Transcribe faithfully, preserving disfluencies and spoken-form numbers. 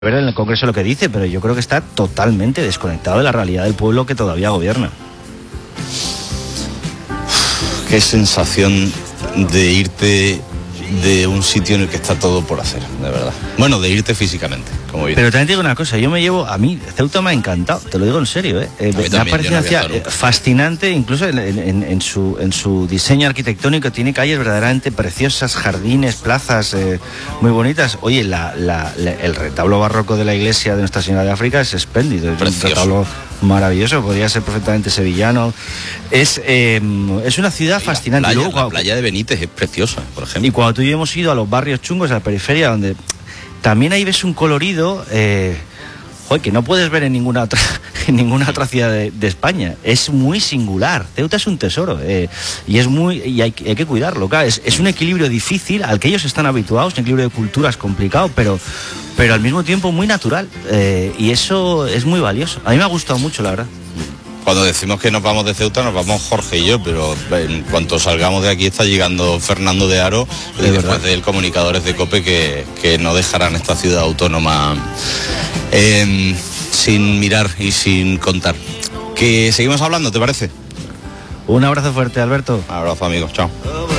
ver en el Congreso lo que dice, pero yo creo que está totalmente desconectado de la realidad del pueblo que todavía gobierna. Qué sensación de irte de un sitio en el que está todo por hacer, de verdad. Bueno, de irte físicamente, como bien. Pero también te digo una cosa, yo me llevo, a mí Ceuta me ha encantado, te lo digo en serio, ¿eh? eh me ha parecido una ciudad fascinante, incluso en, en, en, su, en su diseño arquitectónico, tiene calles verdaderamente preciosas, jardines, plazas eh, muy bonitas. Oye, la, la, la, el retablo barroco de la iglesia de Nuestra Señora de África es espléndido, es Precioso. Un retablo maravilloso, podría ser perfectamente sevillano. Es, eh, es una ciudad y fascinante. La playa, Luego, cuando, la playa de Benítez es preciosa, por ejemplo. Y cuando tú y yo hemos ido a los barrios chungos, a la periferia, donde también ahí ves un colorido eh, joder, que no puedes ver en ninguna otra, en ninguna otra ciudad de, de España. Es muy singular. Ceuta es un tesoro eh, y es muy y hay, hay que cuidarlo. Claro, es, es un equilibrio difícil al que ellos están habituados, un equilibrio de culturas complicado, pero pero al mismo tiempo muy natural eh, y eso es muy valioso. A mí me ha gustado mucho, la verdad. Cuando decimos que nos vamos de Ceuta, nos vamos Jorge y yo, pero en cuanto salgamos de aquí está llegando Fernando de Haro y de después del comunicadores de COPE que, que no dejarán esta ciudad autónoma eh, sin mirar y sin contar. Que seguimos hablando, ¿te parece? Un abrazo fuerte, Alberto. Un abrazo, amigos, chao.